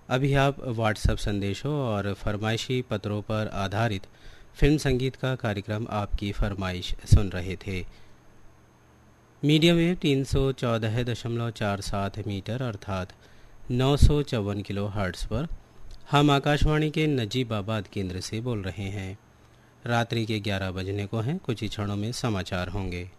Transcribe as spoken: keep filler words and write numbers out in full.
अभी आप व्हाट्सएप संदेशों और फरमाइशी पत्रों पर आधारित फिल्म संगीत का कार्यक्रम आपकी फरमाइश सुन रहे थे। मीडियम वेव तीन सौ चौदह दशमलव चार सात मीटर अर्थात नौ सौ चौवन किलो हर्ट्स पर हम आकाशवाणी के नजीबाबाद केंद्र से बोल रहे हैं। रात्रि के ग्यारह बजने को हैं, कुछ ही क्षणों में समाचार होंगे।